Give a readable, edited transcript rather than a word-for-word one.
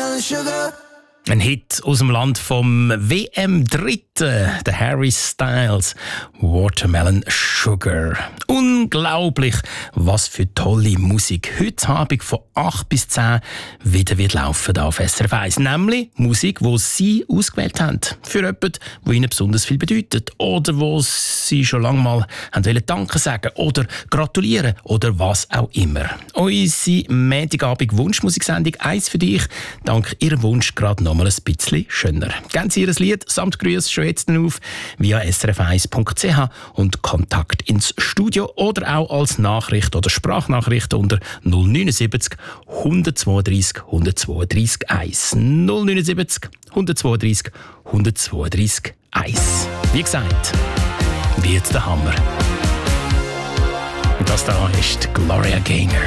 watermelon sugar. Ein Hit aus dem Land vom WM-Dritten, der Harry Styles, Watermelon Sugar. Unglaublich, was für tolle Musik heute Abend von 8 bis 10 wieder wird laufen auf SRF 1. Nämlich Musik, die Sie ausgewählt haben. Für jemanden, der Ihnen besonders viel bedeutet. Oder wo Sie schon lange mal Danke sagen oder gratulieren oder was auch immer. Unsere Montagabend Wunschmusiksendung «Eins für dich», dank Ihrem Wunsch gerade noch mal ein bisschen schöner. Geben Sie Ihr Lied samt Grüß schon jetzt auf via srf1.ch und Kontakt ins Studio oder auch als Nachricht oder Sprachnachricht unter 079 132 132 1. 079 132 132 1. Wie gesagt, wird der Hammer. Und das da ist Gloria Gaynor.